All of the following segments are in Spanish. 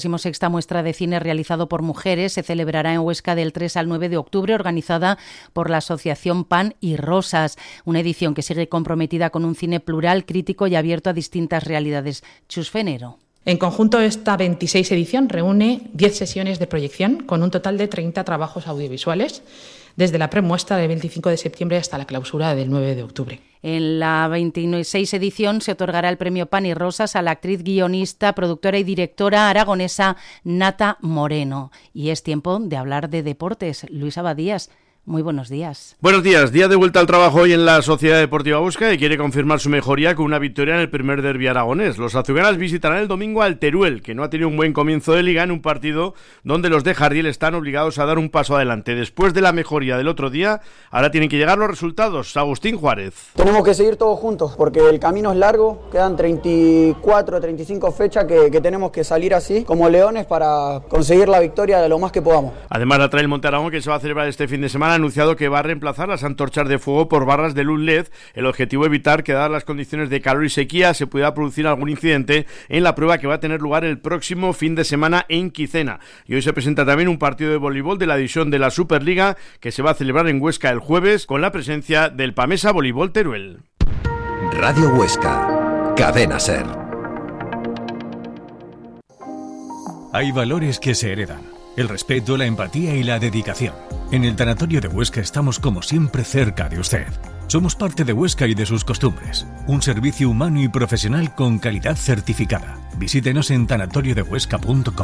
Sexta muestra de cine realizado por mujeres se celebrará en Huesca del 3 al 9 de octubre, organizada por la Asociación Pan y Rosas, una edición que sigue comprometida con un cine plural, crítico y abierto a distintas realidades. Chus Fenero. En conjunto, esta 26 edición reúne 10 sesiones de proyección con un total de 30 trabajos audiovisuales, desde la premuestra del 25 de septiembre hasta la clausura del 9 de octubre. En la 26 edición se otorgará el premio Pan y Rosas a la actriz, guionista, productora y directora aragonesa Nata Moreno. Y es tiempo de hablar de deportes. Luis Abadías, muy buenos días. Buenos días. Día de vuelta al trabajo hoy en la Sociedad Deportiva Huesca, que quiere confirmar su mejoría con una victoria en el primer derbi aragonés. Los azucaras visitarán el domingo al Teruel, que no ha tenido un buen comienzo de liga, en un partido donde los de Jardiel están obligados a dar un paso adelante. Después de la mejoría del otro día, ahora tienen que llegar los resultados. Agustín Juárez. Tenemos que seguir todos juntos, porque el camino es largo. Quedan 34, 35 fechas que tenemos que salir así, como leones, para conseguir la victoria de lo más que podamos. Además, la Trail Monte Aragón, que se va a celebrar este fin de semana, ha anunciado que va a reemplazar las antorchas de fuego por barras de luz LED. El objetivo es evitar que, dadas las condiciones de calor y sequía, se pueda producir algún incidente en la prueba que va a tener lugar el próximo fin de semana en Quicena. Y hoy se presenta también un partido de voleibol de la división de la Superliga, que se va a celebrar en Huesca el jueves, con la presencia del Pamesa Voleibol Teruel. Radio Huesca, Cadena SER. Hay valores que se heredan: el respeto, la empatía y la dedicación. En el Tanatorio de Huesca estamos, como siempre, cerca de usted. Somos parte de Huesca y de sus costumbres. Un servicio humano y profesional con calidad certificada. Visítenos en tanatoriodehuesca.com.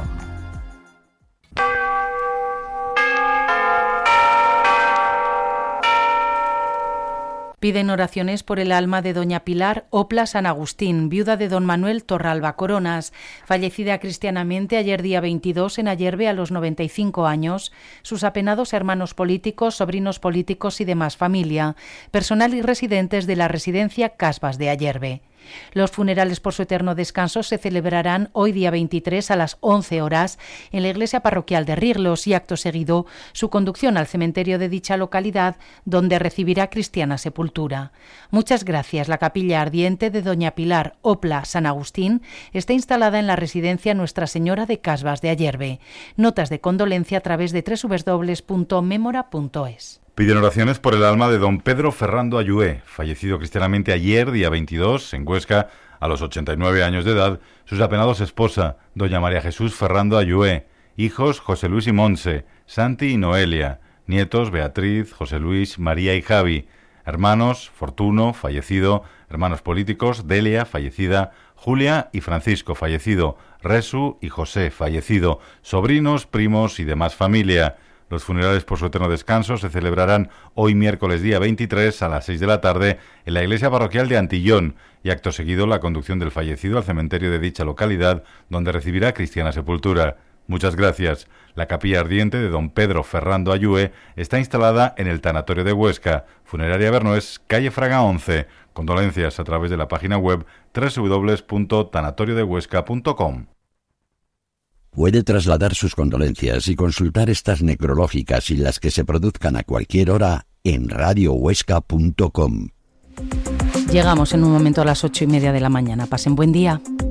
Piden oraciones por el alma de doña Pilar Opla San Agustín, viuda de don Manuel Torralba Coronas, fallecida cristianamente ayer día 22 en Ayerbe a los 95 años, sus apenados hermanos políticos, sobrinos políticos y demás familia, personal y residentes de la residencia Casbas de Ayerbe. Los funerales por su eterno descanso se celebrarán hoy día 23 a las 11 horas en la iglesia parroquial de Rirlos y acto seguido su conducción al cementerio de dicha localidad, donde recibirá cristiana sepultura. Muchas gracias. La capilla ardiente de doña Pilar Opla San Agustín está instalada en la residencia Nuestra Señora de Casbas de Ayerbe. Notas de condolencia a través de www.memora.es. Piden oraciones por el alma de don Pedro Ferrando Ayué, fallecido cristianamente ayer, día 22, en Huesca, a los 89 años de edad, sus apenados esposa, doña María Jesús Ferrando Ayué, hijos José Luis y Monse, Santi y Noelia, nietos Beatriz, José Luis, María y Javi, hermanos Fortuno, fallecido, hermanos políticos Delia, fallecida, Julia y Francisco, fallecido, Resu y José, fallecido, sobrinos, primos y demás familia. Los funerales por su eterno descanso se celebrarán hoy miércoles día 23 a las 6 de la tarde en la iglesia parroquial de Antillón y acto seguido la conducción del fallecido al cementerio de dicha localidad, donde recibirá cristiana sepultura. Muchas gracias. La capilla ardiente de don Pedro Ferrando Ayué está instalada en el Tanatorio de Huesca, Funeraria Bernoés, calle Fraga 11. Condolencias a través de la página web www.tanatoriodehuesca.com. Puede trasladar sus condolencias y consultar estas necrológicas y las que se produzcan a cualquier hora en radiohuesca.com. Llegamos en un momento a las 8:30 de la mañana. Pasen buen día.